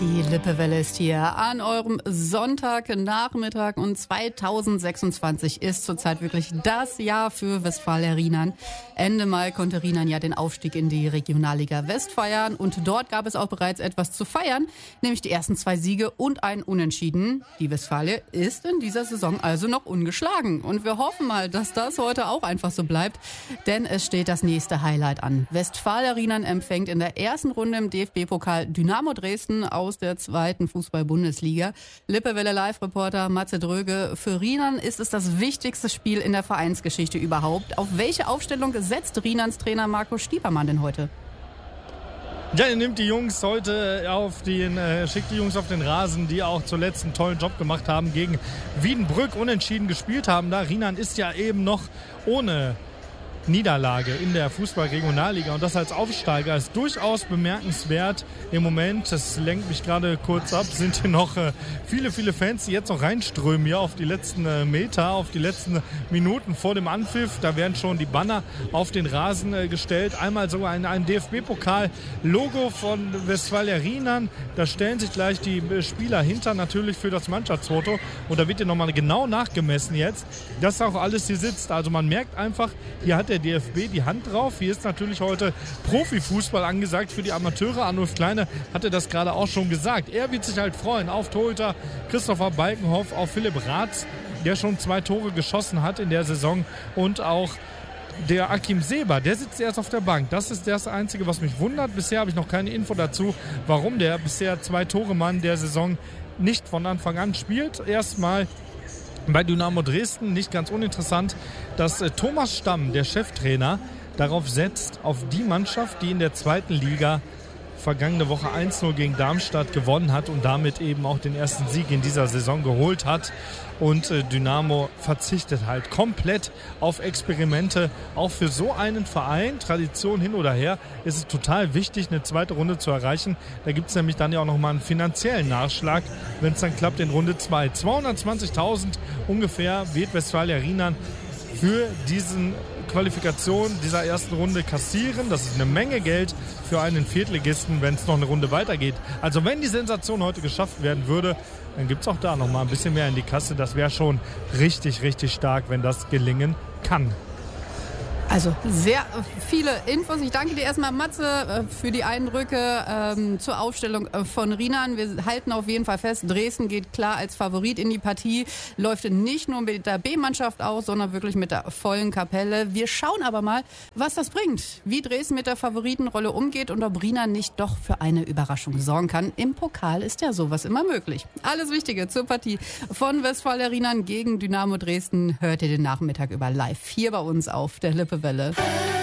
Die Lippewelle ist hier an eurem Sonntagnachmittag und 2026 ist zurzeit wirklich das Jahr für Westfalia Rienan. Ende Mai konnte Rienan ja den Aufstieg in die Regionalliga West feiern und dort gab es auch bereits etwas zu feiern, nämlich die ersten 2 Siege und ein Unentschieden. Die Westfalia ist in dieser Saison also noch ungeschlagen und wir hoffen mal, dass das heute auch einfach so bleibt, denn es steht das nächste Highlight an. Westfalia Rienan empfängt in der ersten Runde im DFB-Pokal Dynamo Dresden aus der 2. Fußball-Bundesliga. Lippewelle Live-Reporter Matze Dröge. Für Rienan ist es das wichtigste Spiel in der Vereinsgeschichte überhaupt. Auf welche Aufstellung setzt Rienans Trainer Marco Stiepermann denn heute? Ja, er nimmt die Jungs heute schickt die Jungs auf den Rasen, die auch zuletzt einen tollen Job gemacht haben, gegen Wiedenbrück unentschieden gespielt haben. Da Rienan ist ja eben noch ohne Niederlage in der Fußball-Regionalliga und das als Aufsteiger ist durchaus bemerkenswert. Im Moment, das lenkt mich gerade kurz ab, sind hier noch viele Fans, die jetzt noch reinströmen hier auf die letzten Meter, auf die letzten Minuten vor dem Anpfiff. Da werden schon die Banner auf den Rasen gestellt. Einmal sogar ein DFB-Pokal-Logo von Westfalia Rienan. Da stellen sich gleich die Spieler hinter, natürlich für das Mannschaftsfoto. Und da wird hier nochmal genau nachgemessen jetzt, dass auch alles hier sitzt. Also man merkt einfach, hier hat der DFB die Hand drauf. Hier ist natürlich heute Profifußball angesagt für die Amateure. Arnulf Kleine hatte das gerade auch schon gesagt. Er wird sich halt freuen auf Torhüter Christopher Balkenhoff, auf Philipp Ratz, der schon 2 Tore geschossen hat in der Saison, und auch der Akim Seber, der sitzt erst auf der Bank. Das ist das Einzige, was mich wundert. Bisher habe ich noch keine Info dazu, warum der bisher 2-Tore-Mann der Saison nicht von Anfang an spielt. Erstmal bei Dynamo Dresden, nicht ganz uninteressant, dass Thomas Stamm, der Cheftrainer, darauf setzt, auf die Mannschaft, die in der 2. Liga vergangene Woche 1-0 gegen Darmstadt gewonnen hat und damit eben auch den ersten Sieg in dieser Saison geholt hat. Und Dynamo verzichtet halt komplett auf Experimente. Auch für so einen Verein, Tradition hin oder her, ist es total wichtig, eine 2. Runde zu erreichen. Da gibt es nämlich dann ja auch nochmal einen finanziellen Nachschlag, wenn es dann klappt in Runde 2. 220.000 ungefähr wird Westfalia Rienan für diesen Qualifikation dieser ersten Runde kassieren. Das ist eine Menge Geld für einen Viertligisten, wenn es noch eine Runde weitergeht. Also wenn die Sensation heute geschafft werden würde, dann gibt es auch da noch mal ein bisschen mehr in die Kasse. Das wäre schon richtig stark, wenn das gelingen kann. Also sehr viele Infos. Ich danke dir erstmal, Matze, für die Eindrücke zur Aufstellung von Rienan. Wir halten auf jeden Fall fest, Dresden geht klar als Favorit in die Partie. Läuft nicht nur mit der B-Mannschaft aus, sondern wirklich mit der vollen Kapelle. Wir schauen aber mal, was das bringt. Wie Dresden mit der Favoritenrolle umgeht und ob Rienan nicht doch für eine Überraschung sorgen kann. Im Pokal ist ja sowas immer möglich. Alles Wichtige zur Partie von Westfalia Rienan gegen Dynamo Dresden hört ihr den Nachmittag über live hier bei uns auf der Lippewelle.